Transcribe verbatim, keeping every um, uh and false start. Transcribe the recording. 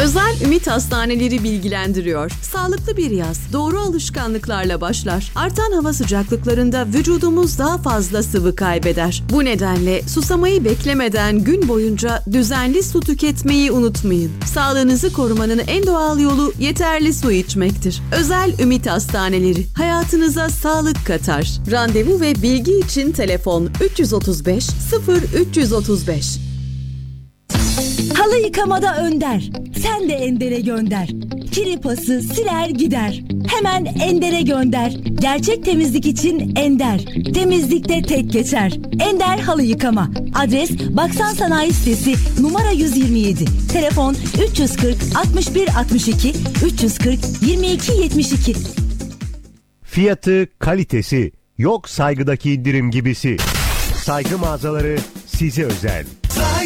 Özel Ümit Hastaneleri bilgilendiriyor. Sağlıklı bir yaz doğru alışkanlıklarla başlar. Artan hava sıcaklıklarında vücudumuz daha fazla sıvı kaybeder. Bu nedenle susamayı beklemeden gün boyunca düzenli su tüketmeyi unutmayın. Sağlığınızı korumanın en doğal yolu yeterli su içmektir. Özel Ümit Hastaneleri hayatınıza sağlık katar. Randevu ve bilgi için telefon üç yüz otuz beş sıfır üç yüz otuz beş. Halı yıkamada önder. Sen de Ender'e gönder. Kiri pası siler gider. Hemen Ender'e gönder. Gerçek temizlik için Ender. Temizlikte tek geçer. Ender Halı Yıkama. Adres Baksan Sanayi Sitesi numara yüz yirmi yedi. Telefon üç yüz kırk altmış bir altmış iki üç yüz kırk yirmi iki yetmiş iki. Fiyatı, kalitesi, yok saygıdaki indirim gibisi. Saygı mağazaları size özel. Saygı